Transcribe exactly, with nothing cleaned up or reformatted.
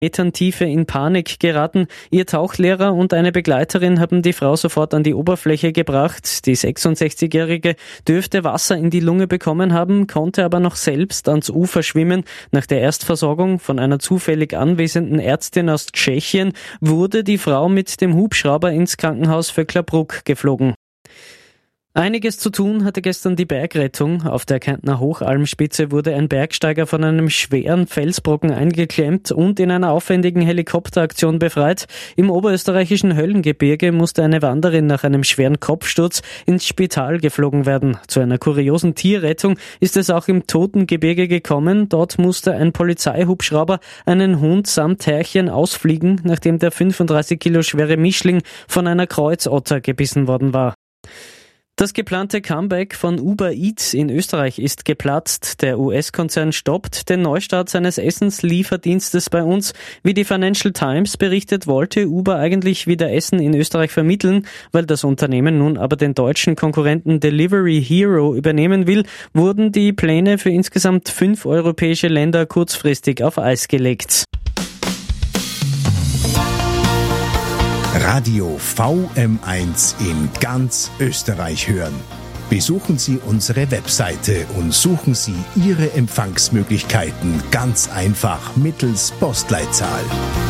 Metern Tiefe in Panik geraten. Ihr Tauchlehrer und eine Begleiterin haben die Frau sofort an die Oberfläche gebracht. Die sechsundsechzigjährige dürfte Wasser in die Lunge bekommen haben, konnte aber noch selbst ans Ufer schwimmen. Nach der Erstversorgung von einer zufällig anwesenden Ärztin aus Tschechien wurde die Frau mit dem Hubschrauber ins Krankenhaus Vöcklerbruck geflogen. Einiges zu tun hatte gestern die Bergrettung. Auf der Kärntner Hochalmspitze wurde ein Bergsteiger von einem schweren Felsbrocken eingeklemmt und in einer aufwendigen Helikopteraktion befreit. Im oberösterreichischen Höllengebirge musste eine Wanderin nach einem schweren Kopfsturz ins Spital geflogen werden. Zu einer kuriosen Tierrettung ist es auch im Totengebirge gekommen. Dort musste ein Polizeihubschrauber einen Hund samt Herrchen ausfliegen, nachdem der fünfunddreißig Kilo schwere Mischling von einer Kreuzotter gebissen worden war. Das geplante Comeback von Uber Eats in Österreich ist geplatzt. Der U S-Konzern stoppt den Neustart seines Essenslieferdienstes bei uns. Wie die Financial Times berichtet, wollte Uber eigentlich wieder Essen in Österreich vermitteln. Weil das Unternehmen nun aber den deutschen Konkurrenten Delivery Hero übernehmen will, wurden die Pläne für insgesamt fünf europäische Länder kurzfristig auf Eis gelegt. Radio V M eins in ganz Österreich hören. Besuchen Sie unsere Webseite und suchen Sie Ihre Empfangsmöglichkeiten ganz einfach mittels Postleitzahl.